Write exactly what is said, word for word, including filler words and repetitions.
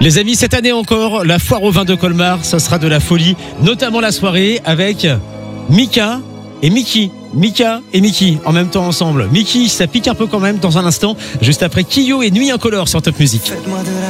Les amis, cette année encore, la foire au vin de Colmar, ça sera de la folie, notamment la soirée avec Mika et Mickey. Mika et Mickey en même temps ensemble. Mickey, ça pique un peu quand même dans un instant, juste après Kyo et Nuit Incolore sur Top Music.